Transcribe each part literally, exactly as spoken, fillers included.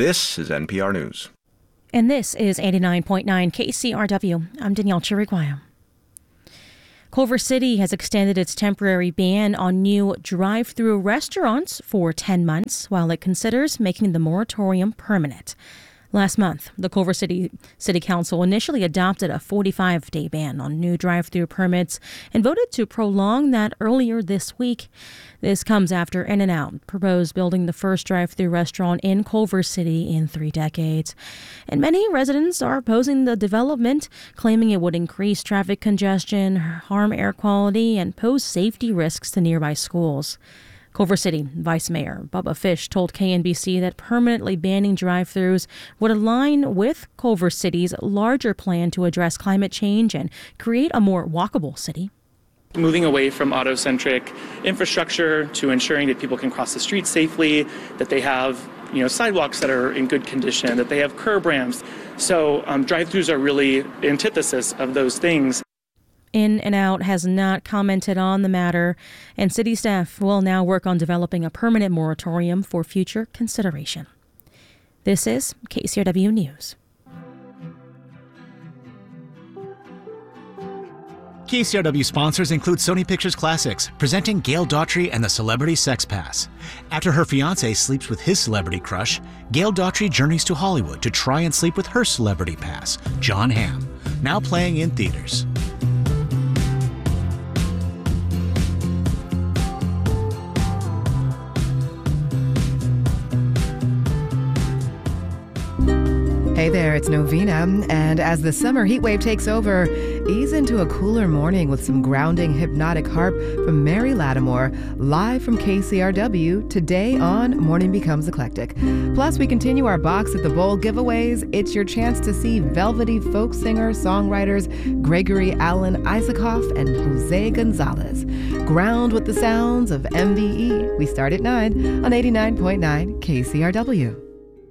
This is N P R News. And this is eighty-nine point nine K C R W. I'm Danielle Chiriguayo. Culver City has extended its temporary ban on new drive-through restaurants for ten months while it considers making the moratorium permanent. Last month, the Culver City City Council initially adopted a forty-five day ban on new drive-through permits and voted to prolong that earlier this week. This comes after In-N-Out proposed building the first drive-through restaurant in Culver City in three decades. And many residents are opposing the development, claiming it would increase traffic congestion, harm air quality, and pose safety risks to nearby schools. Culver City Vice Mayor Bubba Fish told K N B C that permanently banning drive-thrus would align with Culver City's larger plan to address climate change and create a more walkable city. Moving away from auto-centric infrastructure to ensuring that people can cross the street safely, that they have you know, sidewalks that are in good condition, that they have curb ramps. So um, drive-thrus are really the antithesis of those things. In-N-Out has not commented on the matter, and city staff will now work on developing a permanent moratorium for future consideration. This is K C R W News. K C R W sponsors include Sony Pictures Classics, presenting Gail Daughtry and the Celebrity Sex Pass. After her fiancé sleeps with his celebrity crush, Gail Daughtry journeys to Hollywood to try and sleep with her celebrity pass, Jon Hamm, now playing in theaters. Hey there, it's Novena, and as the summer heat wave takes over, ease into a cooler morning with some grounding hypnotic harp from Mary Lattimore, live from K C R W, today on Morning Becomes Eclectic. Plus, we continue our Box at the Bowl giveaways. It's your chance to see velvety folk singer-songwriters Gregory Alan Isaacoff and Jose Gonzalez. Ground with the sounds of M V E. We start at nine on eighty-nine point nine K C R W.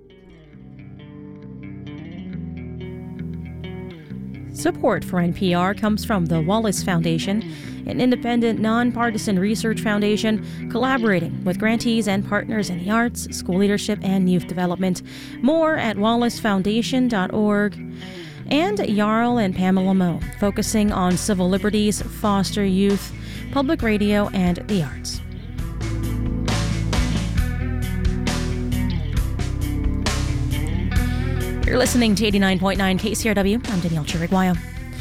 Support for N P R comes from the Wallace Foundation, an independent, nonpartisan research foundation collaborating with grantees and partners in the arts, school leadership, and youth development. More at wallace foundation dot org. And Jarl and Pamela Moe, focusing on civil liberties, foster youth, public radio, and the arts. You're listening to eighty-nine point nine K C R W. I'm Danielle Chiriguayo.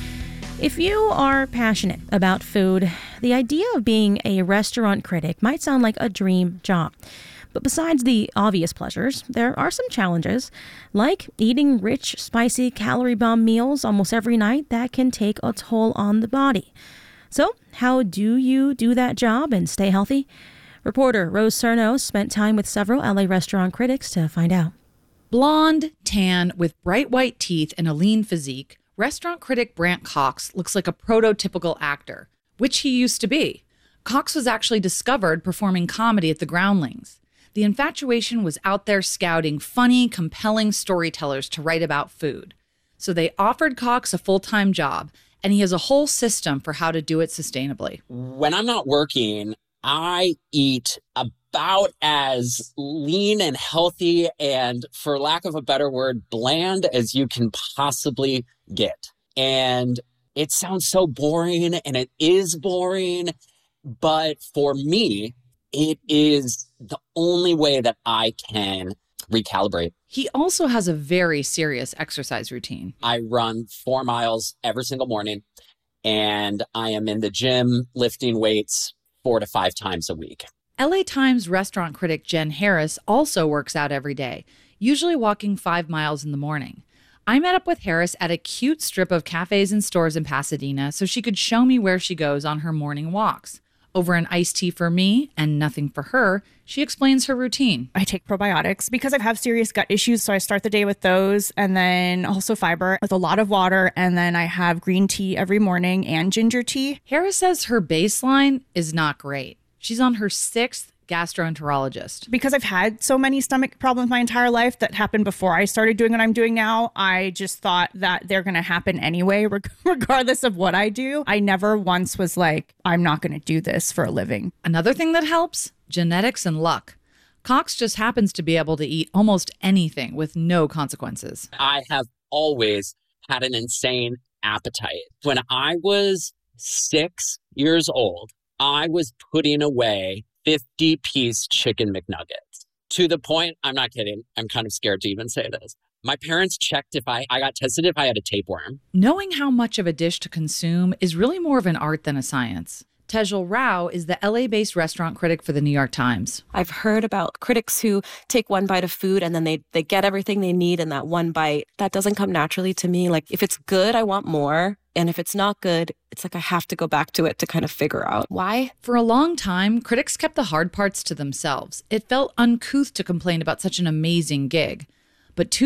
If you are passionate about food, the idea of being a restaurant critic might sound like a dream job. But besides the obvious pleasures, there are some challenges, like eating rich, spicy, calorie bomb meals almost every night that can take a toll on the body. So, how do you do that job and stay healthy? Reporter Rose Cerno spent time with several L A restaurant critics to find out. Blonde, tan, with bright white teeth and a lean physique, restaurant critic Brant Cox looks like a prototypical actor, which he used to be. Cox was actually discovered performing comedy at the Groundlings. The infatuation was out there scouting funny, compelling storytellers to write about food. So they offered Cox a full-time job, and he has a whole system for how to do it sustainably. When I'm not working, I eat a about as lean and healthy and, for lack of a better word, bland as you can possibly get. And it sounds so boring, and it is boring, but for me, it is the only way that I can recalibrate. He also has a very serious exercise routine. I run four miles every single morning, and I am in the gym lifting weights four to five times a week. L A Times restaurant critic Jen Harris also works out every day, usually walking five miles in the morning. I met up with Harris at a cute strip of cafes and stores in Pasadena so she could show me where she goes on her morning walks. Over an iced tea for me and nothing for her, she explains her routine. I take probiotics because I have serious gut issues, so I start the day with those, and then also fiber with a lot of water, and then I have green tea every morning and ginger tea. Harris says her baseline is not great. She's on her sixth gastroenterologist. Because I've had so many stomach problems my entire life that happened before I started doing what I'm doing now, I just thought that they're going to happen anyway, reg- regardless of what I do. I never once was like, I'm not going to do this for a living. Another thing that helps, genetics and luck. Cox just happens to be able to eat almost anything with no consequences. I have always had an insane appetite. When I was six years old, I was putting away fifty-piece chicken McNuggets. To the point, I'm not kidding, I'm kind of scared to even say this. My parents checked if I, I got tested if I had a tapeworm. Knowing how much of a dish to consume is really more of an art than a science. Tejal Rao is the L A-based restaurant critic for the New York Times. I've heard about critics who take one bite of food and then they, they get everything they need in that one bite. That doesn't come naturally to me. Like, if it's good, I want more. And if it's not good, it's like I have to go back to it to kind of figure out why. For a long time, critics kept the hard parts to themselves. It felt uncouth to complain about such an amazing gig. But two